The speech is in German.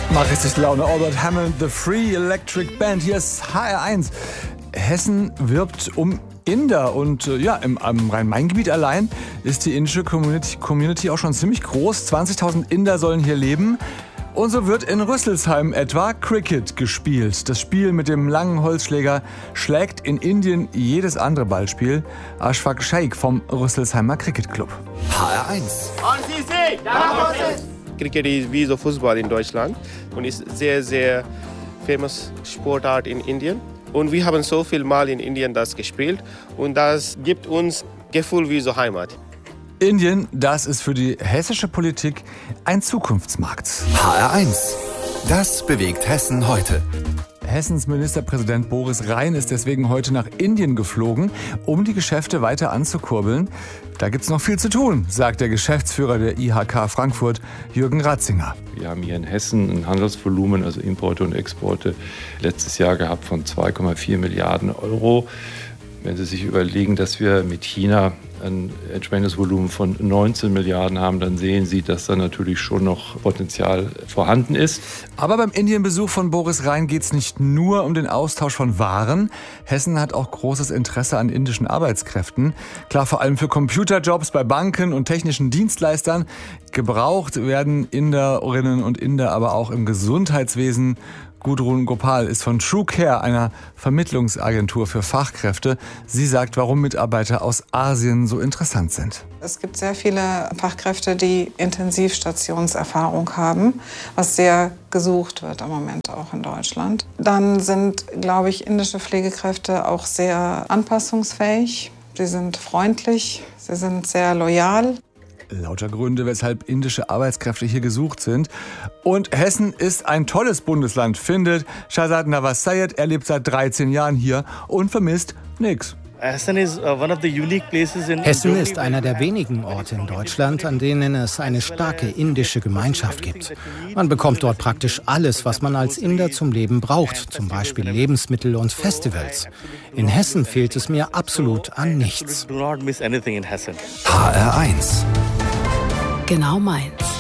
Mach richtig Laune. Albert Hammond, The Free Electric Band. Hier ist HR1. Hessen wirbt um Inder und am Rhein-Main-Gebiet allein ist die indische Community auch schon ziemlich groß. 20.000 Inder sollen hier leben. Und so wird in Rüsselsheim etwa Cricket gespielt. Das Spiel mit dem langen Holzschläger schlägt in Indien jedes andere Ballspiel. Ashfaq Sheikh vom Rüsselsheimer Cricket Club. HR1. Cricket ist wie so Fußball in Deutschland und ist sehr, sehr famous Sportart in Indien. Und wir haben so viel Mal in Indien das gespielt und das gibt uns Gefühl wie so Heimat. Indien, das ist für die hessische Politik ein Zukunftsmarkt. HR1. Das bewegt Hessen heute. Hessens Ministerpräsident Boris Rhein ist deswegen heute nach Indien geflogen, um die Geschäfte weiter anzukurbeln. Da gibt's noch viel zu tun, sagt der Geschäftsführer der IHK Frankfurt, Jürgen Ratzinger. Wir haben hier in Hessen ein Handelsvolumen, also Importe und Exporte, letztes Jahr gehabt von 2,4 Milliarden Euro. Wenn Sie sich überlegen, dass wir mit China ein entsprechendes Volumen von 19 Milliarden haben, dann sehen Sie, dass da natürlich schon noch Potenzial vorhanden ist. Aber beim Indienbesuch von Boris Rhein geht es nicht nur um den Austausch von Waren. Hessen hat auch großes Interesse an indischen Arbeitskräften. Klar, vor allem für Computerjobs bei Banken und technischen Dienstleistern. Gebraucht werden Inderinnen und Inder aber auch im Gesundheitswesen. Gudrun Gopal ist von TrueCare, einer Vermittlungsagentur für Fachkräfte. Sie sagt, warum Mitarbeiter aus Asien so interessant sind. Es gibt sehr viele Fachkräfte, die Intensivstationserfahrung haben, was sehr gesucht wird im Moment auch in Deutschland. Dann sind, glaube ich, indische Pflegekräfte auch sehr anpassungsfähig. Sie sind freundlich, sie sind sehr loyal. Lauter Gründe, weshalb indische Arbeitskräfte hier gesucht sind. Und Hessen ist ein tolles Bundesland, findet Shahzad Nawaz Sayed. Er lebt seit 13 Jahren hier und vermisst nichts. Hessen ist einer der wenigen Orte in Deutschland, an denen es eine starke indische Gemeinschaft gibt. Man bekommt dort praktisch alles, was man als Inder zum Leben braucht, zum Beispiel Lebensmittel und Festivals. In Hessen fehlt es mir absolut an nichts. HR1. Genau meins.